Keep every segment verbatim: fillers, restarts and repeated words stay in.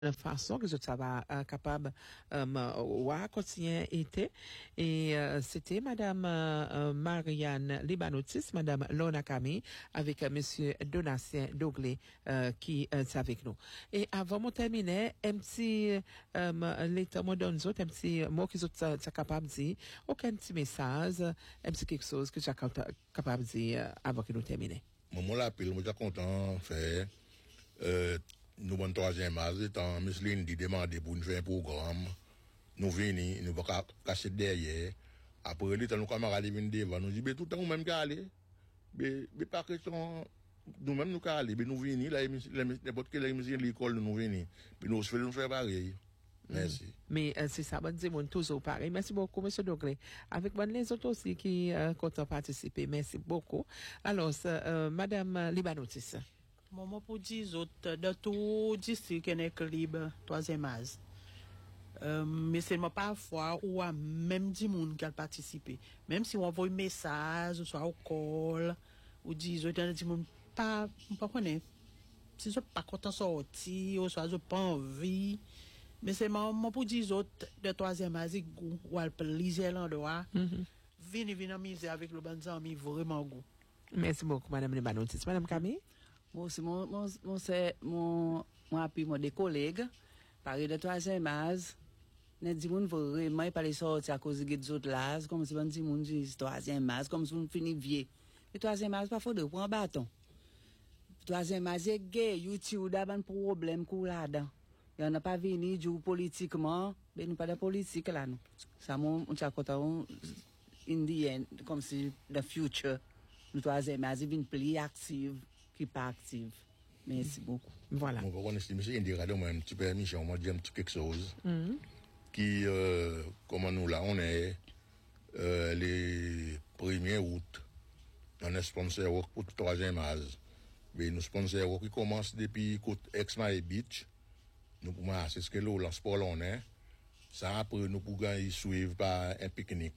de façon que ça va euh, capable euh, continuer été et euh, c'était madame euh, Marianne Libanotis, madame Lona Camille avec euh, monsieur Donatien Doglé euh, qui euh, est avec nous. Et avant de terminer, un petit euh, l'état moderne un petit mot que vous êtes capable de dire, aucun petit message, un petit quelque chose que tu es capable de dire euh, avant que nous terminions. Moi l'appel, moi suis content faire euh nous bon troisième âge étant Miss Lindy demandé pour nous faire un programme. Nous venons, nous pas cacher derrière. Après les temps nous camarades viennent devant, nous dit mais tout le temps même aller. Mais mais pas question nous même nous aller, mais nous venons là n'importe quelle émission de l'école nous venons. Puis nous faisons nous faire pareil. Merci. Mm. Mais euh, c'est ça, bon dire mon toujours pareil. Merci beaucoup, monsieur Doglé. Avec bon les autres aussi qui euh, comptent participer. Merci beaucoup. Alors, euh, madame Libanotis. Mon mot pour dire autres de tout district qui est libre troisième âge. Euh, mais c'est parfois où a même du monde qui a participé. Même si on envoie un message, soit au call, ou dit autres du monde pas pas connaît. Si je pas content sortir, ou soit je pas envie. Mais c'est mon pour dire autres de troisième âge goût ou al plaisir l'endroit. Venez venir amuser avec le bon ami vraiment goût. Merci beaucoup madame Libanotis. Madame Camille. Bon, c'est mon, mon, mon, c'est mon, mon appui, mon des collègues, parler de troisième âge, ne dit moun vraiment pas les sortir à cause de des autres là, comme si on dit moun dit troisième âge, comme si on finit vieux. Le troisième âge, parfois de prendre un bâton. Troisième âge, c'est gay, YouTube, d'abord un problème qu'on a là-dedans. Il n'y en a pas venu du politiquement, mais nous pas de politique là, nous. Ça, mon, on t'a content, in the end, comme si the future, le troisième âge, il vient plus active. Qui pas active. Merci beaucoup. Voilà. Mon on est monsieur Indi Radio moi un petit permission, moi dire un petit quelque chose. Mm-hmm. Qui euh, comment nous là on est euh, les premier août on est sponsor pour le troisième âge. Mais nous sponsor qui commence depuis côte Ex-May Beach. Nous pour moi c'est ce que l'eau là sport là on est. Ça après nous pour gagner suivre par un pique-nique.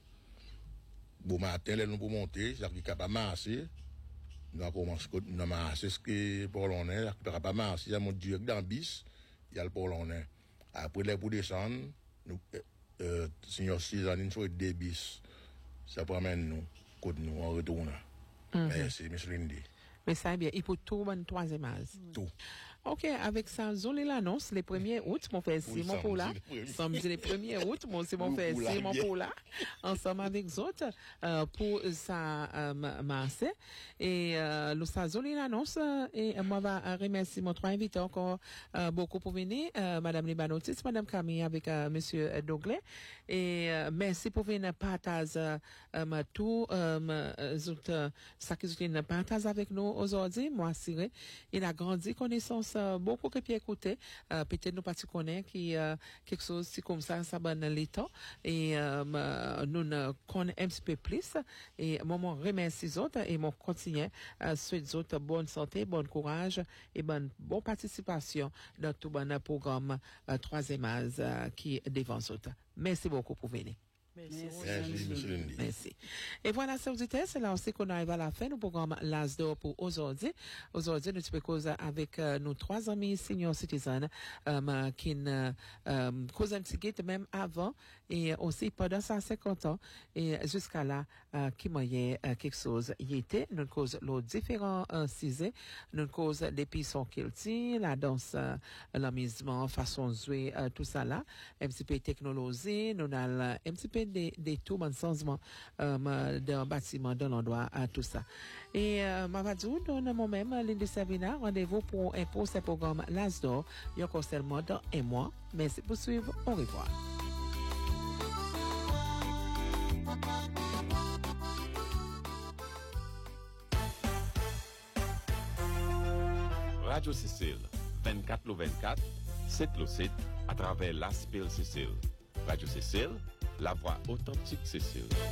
Bon matin là nous pour monter, ça qui capable marcher. Nous avons commencé, nous avons marché ce que Polonais, nous avons pas marché, il y a mon Dieu dans bis, il y a le Polonais. Après, les pour descendre, nous, euh, signor six ans, nous sommes deux bis. Ça promène nous, quand nous, on retourne. Merci, M. Lindy. Mais ça, bien, il faut tout bon troisième âge. Tout. Ok, avec ça, zone l'annonce, les premiers août, mon frère Simon Paula. Samedi les premiers août, mon c'est mon frère Simon Paula. Ensemble avec autres, euh, pour ça, euh, masse. Et, euh, le ça, zone l'annonce, et moi, va remercier mon trois invités encore, euh, beaucoup pour venir, euh, madame Libanotis, madame Camille avec, euh, monsieur Doglé. Et, euh, merci pour venir partager, euh, tout, euh, euh, ça qui vous partage avec nous aujourd'hui. Moi, c'est il a grandi connaissance euh, beaucoup que puis écouter euh, peut-être nous pas tu connais qui euh, quelque chose si comme ça ça bonne l'état et euh, nous ne connaissons un petit peu plus et moi remercie les autres et mon continuer euh, souhaite autres bonne santé bonne courage et bonne bonne participation dans tout bon programme euh, troisième âge euh, qui devant autres. Merci beaucoup pour venir. Merci. Merci, monsieur Lindy. Merci. Et voilà, ça vous était, c'est là aussi qu'on arrive à la fin du programme L'As d'or pour aujourd'hui. Aujourd'hui, nous sommes cause avec euh, nos trois amis senior citizens euh, qui euh, euh, causent un petit guide même avant et aussi pendant ça cinquante ans et jusqu'à là euh, qui moyait euh, quelque chose y était. Nous cause les différents euh, sujets. Nous cause depuis son kilti, la danse, euh, l'amusement, façon de jouer, euh, tout ça là. Un petit peu de technologie, nous avons un petit peu des des tout bon changement euh, d'un bâtiment dans l'endroit à tout ça et euh, Mavadou donne moi-même Lindy Savina rendez-vous pour un pour ce programme L'As d'or il y a encore seulement dans un mois. Merci pour suivre, au revoir. Radio Cécile vingt-quatre le vingt-quatre sept le sept à travers l'Aspil Cécile. Radio Cécile, la voix authentique Cécile.